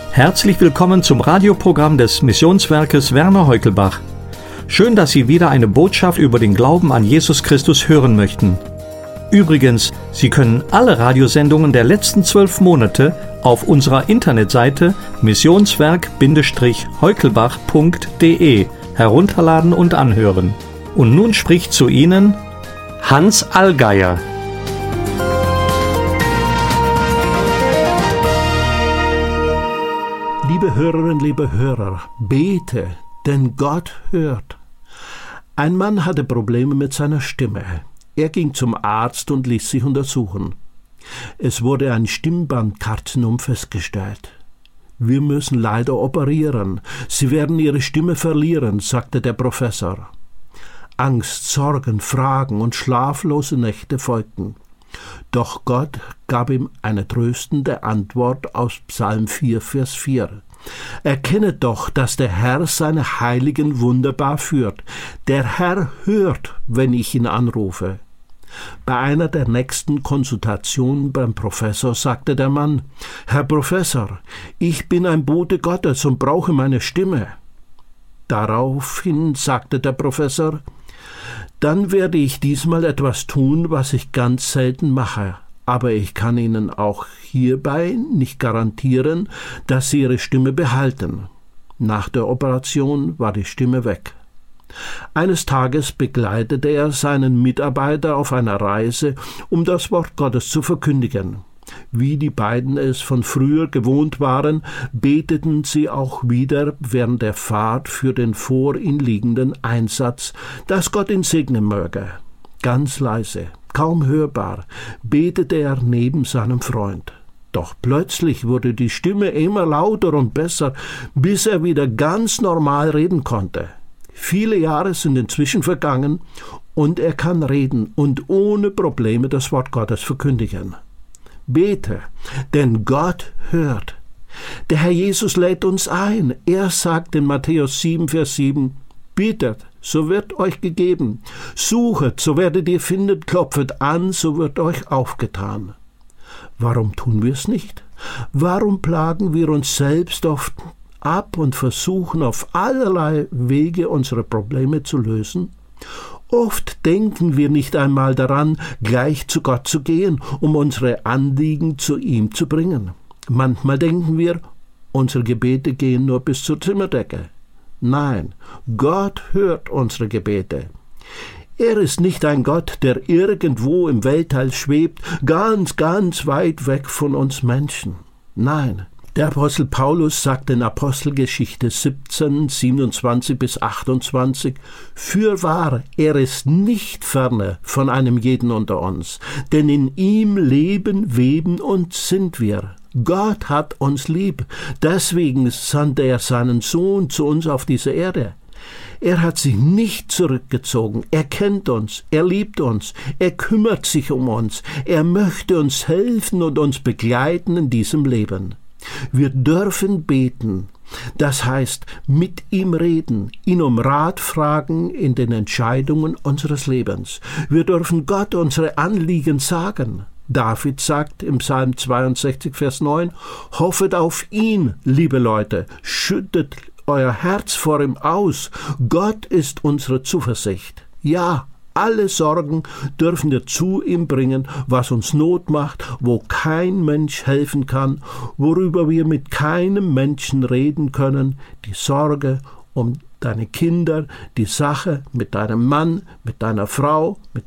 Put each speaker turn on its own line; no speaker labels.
Herzlich willkommen zum Radioprogramm des Missionswerkes Werner Heukelbach. Schön, dass Sie wieder eine Botschaft über den Glauben an Jesus Christus hören möchten. Übrigens, Sie können alle Radiosendungen der letzten 12 Monate auf unserer Internetseite missionswerk-heukelbach.de herunterladen und anhören. Und nun spricht zu Ihnen Hans Allgeier.
Liebe Hörerinnen, liebe Hörer, bete, denn Gott hört. Ein Mann hatte Probleme mit seiner Stimme. Er ging zum Arzt und ließ sich untersuchen. Es wurde ein Stimmbandkarzinom festgestellt. Wir müssen leider operieren. Sie werden Ihre Stimme verlieren, sagte der Professor. Angst, Sorgen, Fragen und schlaflose Nächte folgten. Doch Gott gab ihm eine tröstende Antwort aus Psalm 4, Vers 4. Erkenne doch, dass der Herr seine Heiligen wunderbar führt. Der Herr hört, wenn ich ihn anrufe. Bei einer der nächsten Konsultationen beim Professor sagte der Mann: Herr Professor, ich bin ein Bote Gottes und brauche meine Stimme. Daraufhin sagte der Professor: Dann werde ich diesmal etwas tun, was ich ganz selten mache. Aber ich kann Ihnen auch hierbei nicht garantieren, dass Sie Ihre Stimme behalten. Nach der Operation war die Stimme weg. Eines Tages begleitete er seinen Mitarbeiter auf einer Reise, um das Wort Gottes zu verkündigen. Wie die beiden es von früher gewohnt waren, beteten sie auch wieder während der Fahrt für den vor ihnen liegenden Einsatz, dass Gott ihn segnen möge. Ganz leise, kaum hörbar, betete er neben seinem Freund. Doch plötzlich wurde die Stimme immer lauter und besser, bis er wieder ganz normal reden konnte. Viele Jahre sind inzwischen vergangen und er kann reden und ohne Probleme das Wort Gottes verkündigen. Bete, denn Gott hört. Der Herr Jesus lädt uns ein. Er sagt in Matthäus 7, Vers 7, Bittet, so wird euch gegeben. Suchet, so werdet ihr finden. Klopfet an, so wird euch aufgetan. Warum tun wir es nicht? Warum plagen wir uns selbst oft ab und versuchen auf allerlei Wege unsere Probleme zu lösen? Oft denken wir nicht einmal daran, gleich zu Gott zu gehen, um unsere Anliegen zu ihm zu bringen. Manchmal denken wir, unsere Gebete gehen nur bis zur Zimmerdecke. Nein, Gott hört unsere Gebete. Er ist nicht ein Gott, der irgendwo im Weltall schwebt, ganz, ganz weit weg von uns Menschen. Nein, der Apostel Paulus sagt in Apostelgeschichte 17, 27 bis 28, Fürwahr, er ist nicht ferne von einem jeden unter uns, denn in ihm leben, weben und sind wir. Gott hat uns lieb, deswegen sandte er seinen Sohn zu uns auf diese Erde. Er hat sich nicht zurückgezogen, er kennt uns, er liebt uns, er kümmert sich um uns, er möchte uns helfen und uns begleiten in diesem Leben. Wir dürfen beten, das heißt mit ihm reden, ihn um Rat fragen in den Entscheidungen unseres Lebens. Wir dürfen Gott unsere Anliegen sagen. David sagt im Psalm 62, Vers 9, Hoffet auf ihn, liebe Leute, schüttet euer Herz vor ihm aus. Gott ist unsere Zuversicht. Ja, alle Sorgen dürfen wir zu ihm bringen, was uns Not macht, wo kein Mensch helfen kann, worüber wir mit keinem Menschen reden können, die Sorge um deine Kinder, die Sache mit deinem Mann, mit deiner Frau, mit